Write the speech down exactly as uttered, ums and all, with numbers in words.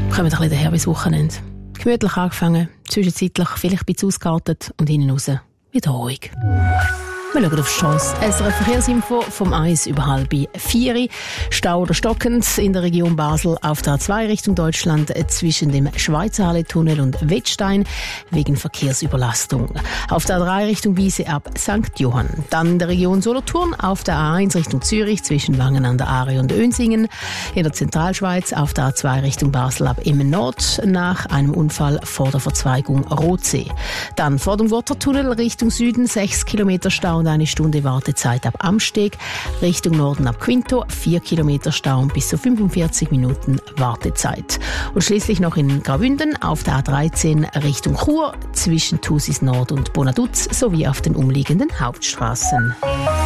Kommen wir ein bisschen daher bis Wochenende. Gemütlich angefangen, zwischenzeitlich vielleicht ein bisschen ausgeartet und hinten raus wieder ruhig. Wir schauen auf die Chance. S R F Verkehrsinfo vom eins über halb vier. Stau oder stockend in der Region Basel auf der A zwei Richtung Deutschland zwischen dem Schweizerhalle-Tunnel und Wettstein wegen Verkehrsüberlastung. Auf der A drei Richtung Wiese ab Sankt Johann. Dann in der Region Solothurn auf der A eins Richtung Zürich zwischen Wangen an der Aare und Önsingen. In der Zentralschweiz auf der A zwei Richtung Basel ab Emmen Nord nach einem Unfall vor der Verzweigung Rotsee. Dann vor dem Wottertunnel Richtung Süden sechs Kilometer Stau und eine Stunde Wartezeit ab Amsteg. Richtung Norden ab Quinto, vier Kilometer Stau und bis zu fünfundvierzig Minuten Wartezeit. Und schließlich noch in Graubünden auf der A dreizehn Richtung Chur zwischen Thusis Nord und Bonaduz sowie auf den umliegenden Hauptstraßen.